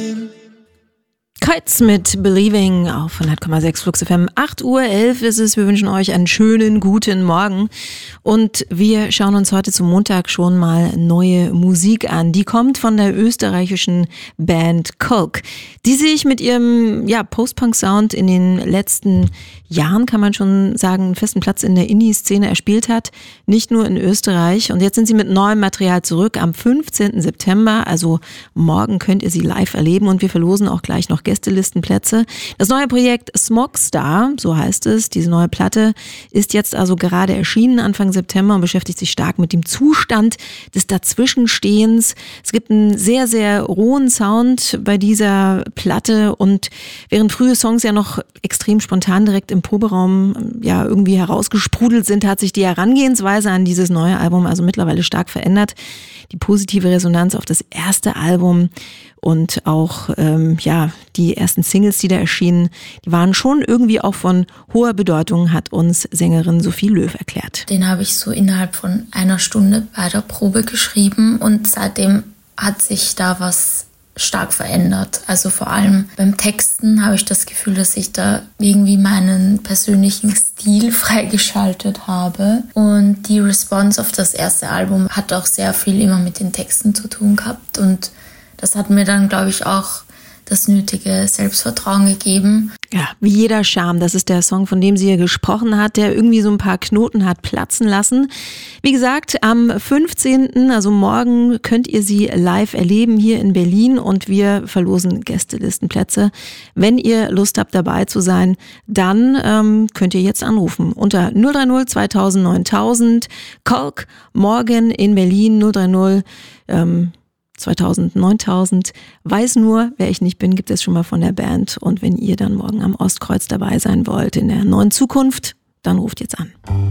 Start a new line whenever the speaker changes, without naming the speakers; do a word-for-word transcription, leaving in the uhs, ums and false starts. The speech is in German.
Kites mit Believing auf hundert Komma sechs Flux F M. acht Uhr elf ist es. Wir wünschen euch einen schönen guten Morgen. Und wir schauen uns heute zum Montag schon mal neue Musik an. Die kommt von der österreichischen Band Kolk, die sich mit ihrem ja, Post-Punk-Sound in den letzten Jahren, kann man schon sagen, einen festen Platz in der Indie-Szene erspielt hat. Nicht nur in Österreich. Und jetzt sind sie mit neuem Material zurück am fünfzehnten September. Also morgen könnt ihr sie live erleben. Und wir verlosen auch gleich noch Gästelistenplätze. Das neue Projekt Smogstar, so heißt es, diese neue Platte, ist jetzt also gerade erschienen Anfang September und beschäftigt sich stark mit dem Zustand des Dazwischenstehens. Es gibt einen sehr, sehr rohen Sound bei dieser Platte und während frühe Songs ja noch extrem spontan direkt im Proberaum ja irgendwie herausgesprudelt sind, hat sich die Herangehensweise an dieses neue Album also mittlerweile stark verändert. Die positive Resonanz auf das erste Album und auch ähm, ja die ersten Singles, die da erschienen, die waren schon irgendwie auch von hoher Bedeutung, hat uns Sängerin Sophie Löw erklärt.
Den habe ich so innerhalb von einer Stunde bei der Probe geschrieben und seitdem hat sich da was stark verändert. Also vor allem beim Texten habe ich das Gefühl, dass ich da irgendwie meinen persönlichen Stil freigeschaltet habe. Und die Response auf das erste Album hat auch sehr viel immer mit den Texten zu tun gehabt. Und das hat mir dann, glaube ich, auch das nötige Selbstvertrauen gegeben.
Ja, wie jeder Charme, das ist der Song, von dem sie hier gesprochen hat, der irgendwie so ein paar Knoten hat platzen lassen. Wie gesagt, am fünfzehnten, also morgen, könnt ihr sie live erleben hier in Berlin und wir verlosen Gästelistenplätze. Wenn ihr Lust habt, dabei zu sein, dann ähm, könnt ihr jetzt anrufen unter null drei null zweitausend neuntausend. Kolk, morgen in Berlin null drei null ähm, zweitausend, neuntausend. Weiß nur, wer ich nicht bin, gibt es schon mal von der Band. Und wenn ihr dann morgen am Ostkreuz dabei sein wollt in der neuen Zukunft, dann ruft jetzt an.